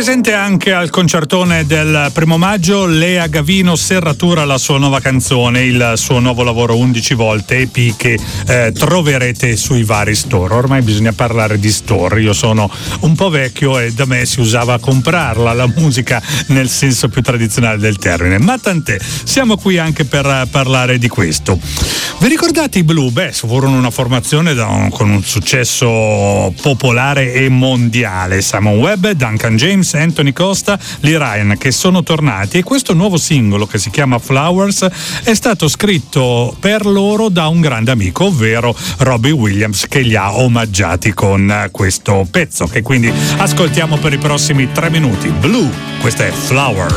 Presente anche al concertone del 1° maggio Lea Gavino, Serratura, la sua nuova canzone, il suo nuovo lavoro 11 volte EP che troverete sui vari store. Ormai bisogna parlare di store, io sono un po' vecchio e da me si usava comprarla la musica nel senso più tradizionale del termine, ma tant'è, siamo qui anche per parlare di questo. Vi ricordate i Blue? Furono una formazione con un successo popolare e mondiale. Simon Webb, Duncan James, Anthony Costa, Lee Ryan che sono tornati, e questo nuovo singolo che si chiama Flowers è stato scritto per loro da un grande amico, ovvero Robbie Williams, che li ha omaggiati con questo pezzo che quindi ascoltiamo per i prossimi 3 minuti. Blue, questa è Flowers.